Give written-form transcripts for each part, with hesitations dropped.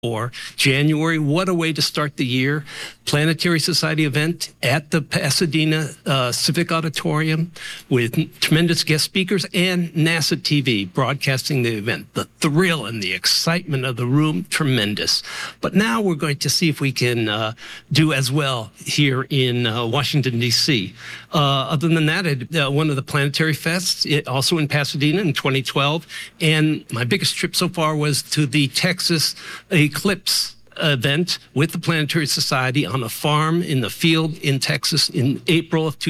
Or January, what a way to start the year. Planetary Society event at the Pasadena Civic Auditorium with tremendous guest speakers and NASA TV broadcasting the event. The thrill and the excitement of the room, tremendous. But now we're going to see if we can do as well here in Washington, D.C. Other than that, one of the Planetary Fests, also in Pasadena in 2012. And my biggest trip so far was to the Texas Eclipse event with the Planetary Society on a farm in the field in Texas in April of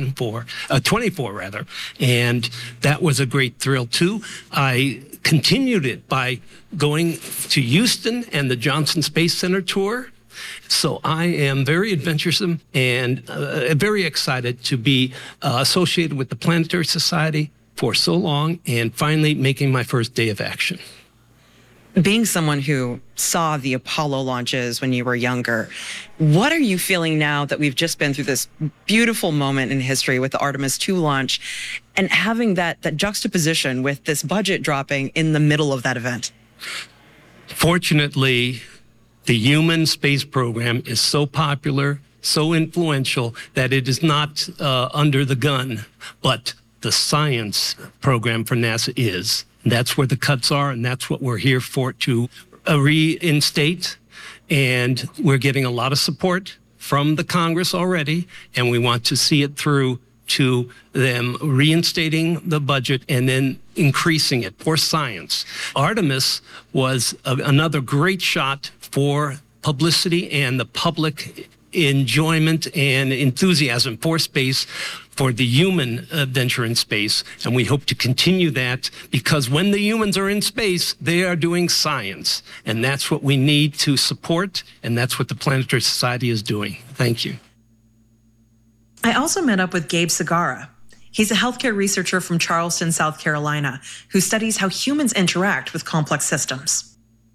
24 rather. And that was a great thrill too. I continued it by going to Houston and the Johnson Space Center tour. So I am very adventuresome and very excited to be associated with the Planetary Society for so long and finally making my first day of action. Being someone who saw the Apollo launches when you were younger, what are you feeling now that we've just been through this beautiful moment in history with the Artemis II launch and having that juxtaposition with this budget dropping in the middle of that event? Fortunately, the human space program is so popular, so influential that it is not under the gun, but the science program for NASA is. That's where the cuts are, and that's what we're here for, to reinstate. And we're getting a lot of support from the Congress already, and we want to see it through to them reinstating the budget and then increasing it for science. Artemis was another great shot for publicity and the public enjoyment and enthusiasm for space, for the human venture in space. And we hope to continue that because when the humans are in space, they are doing science. And that's what we need to support. And that's what the Planetary Society is doing. Thank you. I also met up with Gabe Segarra. He's a healthcare researcher from Charleston, South Carolina, who studies how humans interact with complex systems.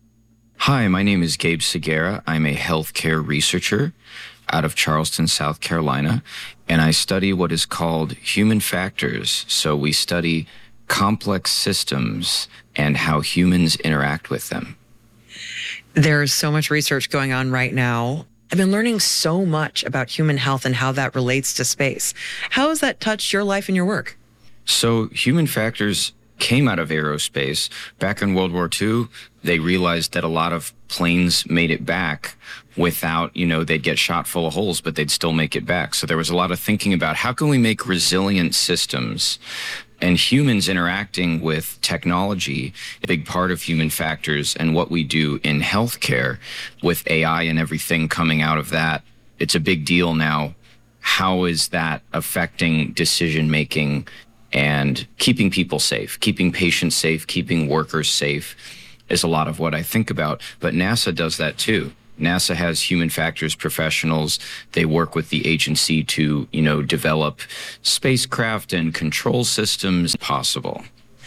Hi, my name is Gabe Segarra. I'm a healthcare researcher out of Charleston, South Carolina, and I study what is called human factors. So we study complex systems and how humans interact with them. There's so much research going on right now. I've been learning so much about human health and how that relates to space. How has that touched your life and your work? So human factors came out of aerospace. Back in World War II, they realized that a lot of planes made it back without, they'd get shot full of holes, but they'd still make it back. So there was a lot of thinking about how can we make resilient systems, and humans interacting with technology, a big part of human factors and what we do in healthcare with AI and everything coming out of that. It's a big deal now. How is that affecting decision-making and keeping people safe, keeping patients safe, keeping workers safe is a lot of what I think about. But NASA does that too. NASA has human factors professionals. They work with the agency to, develop spacecraft and control systems possible.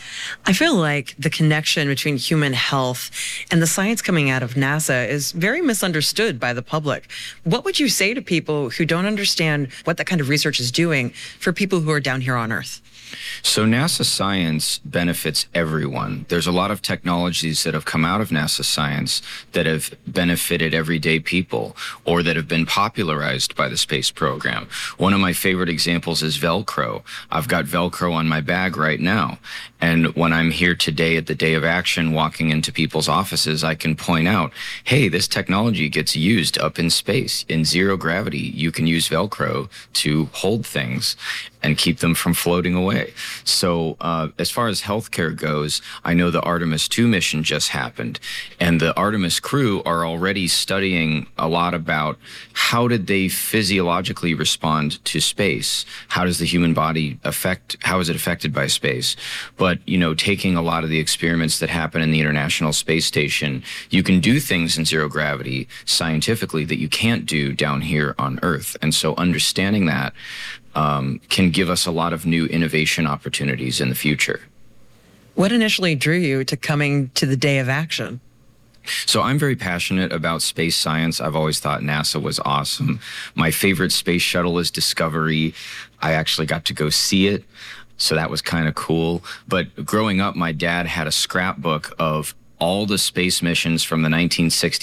I feel like the connection between human health and the science coming out of NASA is very misunderstood by the public. What would you say to people who don't understand what that kind of research is doing for people who are down here on Earth? So NASA science benefits everyone. There's a lot of technologies that have come out of NASA science that have benefited everyday people or that have been popularized by the space program. One of my favorite examples is Velcro. I've got Velcro on my bag right now. And when I'm here today at the Day of Action, walking into people's offices, I can point out, hey, this technology gets used up in space. In zero gravity, you can use Velcro to hold things and keep them from floating away. So as far as healthcare goes, I know the Artemis II mission just happened, and the Artemis crew are already studying a lot about how did they physiologically respond to space? How does the human body how is it affected by space? But, taking a lot of the experiments that happen in the International Space Station, you can do things in zero gravity scientifically that you can't do down here on Earth. And so understanding that can give us a lot of new innovation opportunities in the future. What initially drew you to coming to the Day of Action? So I'm very passionate about space science. I've always thought NASA was awesome. My favorite space shuttle is Discovery. I actually got to go see it, so that was kind of cool. But growing up, my dad had a scrapbook of all the space missions from the 1960s